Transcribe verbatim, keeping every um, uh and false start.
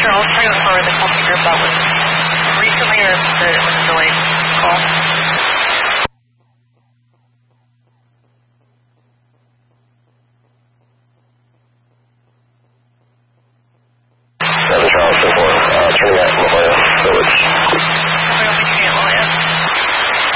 Sure, I'll try to forward the call to group that was recently or the, it was a delayed call. Seven Charles four, uh, turning back from Ohio, so it's